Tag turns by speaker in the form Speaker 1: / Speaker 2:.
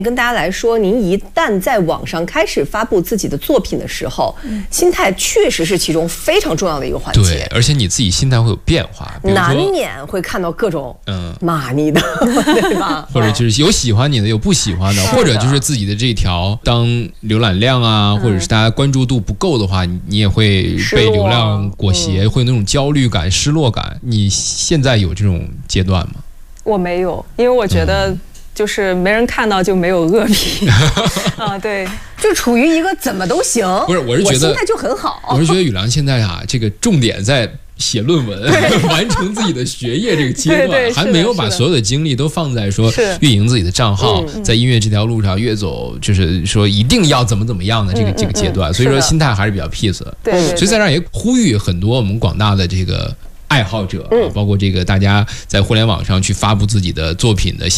Speaker 1: 跟大家来说，您一旦在网上开始发布自己的作品的时候，心态确实是其中非常重要的一个环节。
Speaker 2: 对，而且你自己心态会有变化，
Speaker 1: 难免会看到各种骂你的，对吧？
Speaker 2: 或者就是有喜欢你的，有不喜欢的，或者就是自己的这条当浏览量啊，或者是大家关注度不够的话，你也会被流量裹挟，会有那种焦虑感、失落感。你现在有这种阶段吗？
Speaker 3: 我没有，因为我觉得。就是没人看到就没有恶评啊，对，
Speaker 1: 就处于一个怎么都行。
Speaker 2: 不是，我是觉得
Speaker 1: 心态就很好。
Speaker 2: 我是觉得宇良现在啊，这个重点在写论文，完成自己的学业这个阶段，还没有把所有的精力都放在说运营自己的账号，在音乐这条路上越走，就是说一定要怎么样的这个阶段。所以说心态还是比较 peace 的。
Speaker 3: 对，
Speaker 2: 所以在这儿也呼吁很多我们广大的这个爱好者，包括这个大家在互联网上去发布自己的作品的。